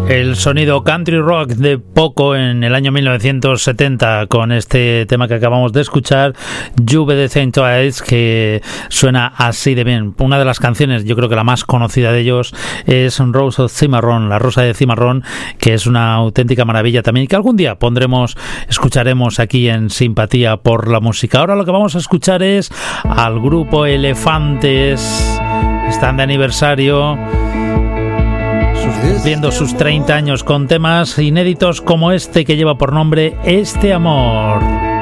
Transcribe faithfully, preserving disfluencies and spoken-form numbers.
El sonido country rock de Poco en el año mil novecientos setenta con este tema que acabamos de escuchar, Juve de Saint Oates, que suena así de bien. Una de las canciones, yo creo que la más conocida de ellos, es Rose of Cimarrón, la rosa de cimarrón, que es una auténtica maravilla también y que algún día pondremos, escucharemos aquí en Simpatía por la Música. Ahora lo que vamos a escuchar es al grupo Elefantes. Están de aniversario, cumpliendo sus treinta años con temas inéditos como este que lleva por nombre Este Amor.